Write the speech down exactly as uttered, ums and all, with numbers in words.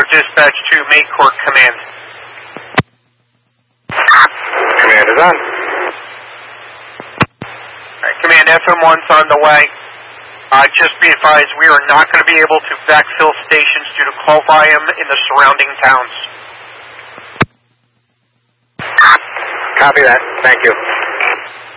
dispatch to Main Court Command. Command is on. Alright, Command, F M one's on the way. Uh, just be advised, we are not going to be able to backfill stations due to call volume in the surrounding towns. Copy that. Thank you.